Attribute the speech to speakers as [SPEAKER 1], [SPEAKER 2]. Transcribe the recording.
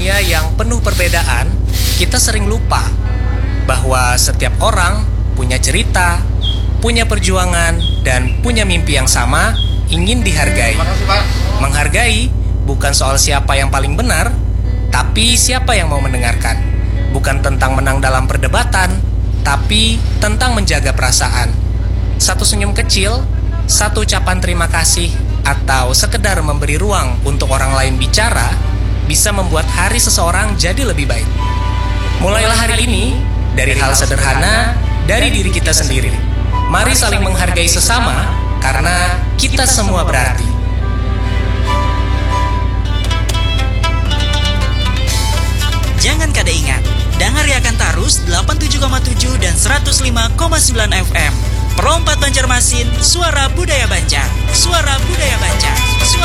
[SPEAKER 1] dunia yang penuh perbedaan, kita sering lupa bahwa setiap orang punya cerita, punya perjuangan, dan punya mimpi yang sama, ingin dihargai. Menghargai bukan soal siapa yang paling benar, tapi siapa yang mau mendengarkan. Bukan tentang menang dalam perdebatan, tapi tentang menjaga perasaan. Satu senyum kecil, satu ucapan terima kasih, atau sekedar memberi ruang untuk orang lain bicara, bisa membuat hari seseorang jadi lebih baik. Mulailah hari ini dari hal sederhana dari diri kita sendiri. Mari saling menghargai sesama, karena kita semua berarti.
[SPEAKER 2] Jangan kada ingat, dengar Yakan Tarus 87,7 dan 105,9 FM. Perompat Banjarmasin, suara budaya Banjar. Suara budaya Banjar.